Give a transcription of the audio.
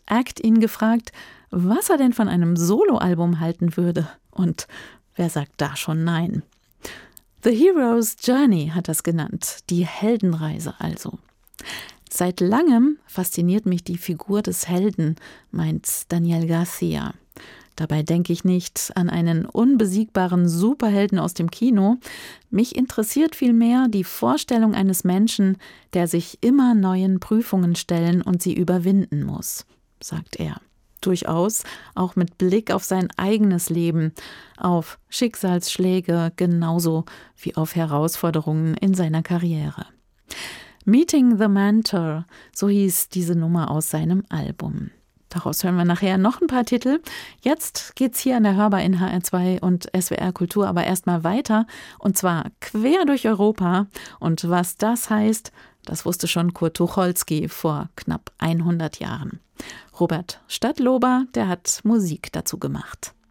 Act ihn gefragt, was er denn von einem Soloalbum halten würde. Und wer sagt da schon nein? The Hero's Journey hat das genannt, die Heldenreise also. Seit langem fasziniert mich die Figur des Helden, meint Daniel Garcia. Dabei denke ich nicht an einen unbesiegbaren Superhelden aus dem Kino. Mich interessiert vielmehr die Vorstellung eines Menschen, der sich immer neuen Prüfungen stellen und sie überwinden muss, sagt er. Durchaus auch mit Blick auf sein eigenes Leben, auf Schicksalsschläge genauso wie auf Herausforderungen in seiner Karriere. Meeting the Mentor, so hieß diese Nummer aus seinem Album. Daraus hören wir nachher noch ein paar Titel. Jetzt geht's hier an der Hörbar in HR2 und SWR Kultur aber erstmal weiter, und zwar quer durch Europa. Und was das heißt, das wusste schon Kurt Tucholsky vor knapp 100 Jahren. Robert Stadtlober, der hat Musik dazu gemacht.